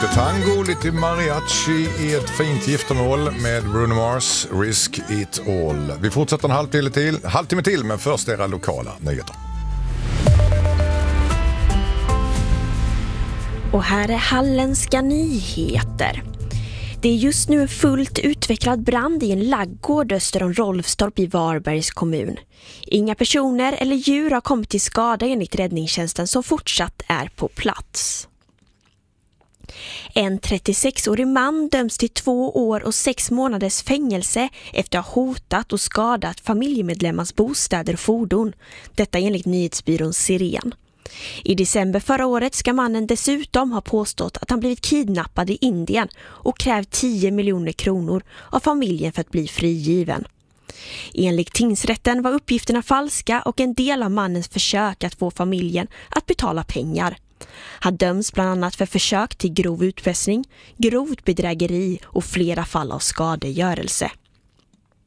Lite tango, lite mariachi i ett fint giftermål med Bruno Mars, Risk It All. Vi fortsätter en halvtimme till, men först era lokala nyheter. Och här är halländska nyheter. Det är just nu en fullt utvecklad brand i en laggård öster om Rolfstorp i Varbergs kommun. Inga personer eller djur har kommit till skada enligt räddningstjänsten som fortsatt är på plats. En 36-årig man döms till 2 år och 6 månaders fängelse efter att ha hotat och skadat familjemedlemmars bostäder och fordon. Detta enligt nyhetsbyrån Siren. I december förra året ska mannen dessutom ha påstått att han blivit kidnappad i Indien och krävt 10 miljoner kronor av familjen för att bli frigiven. Enligt tingsrätten var uppgifterna falska och en del av mannens försök att få familjen att betala pengar. Han döms bland annat för försök till grov utpressning, grovt bedrägeri och flera fall av skadegörelse.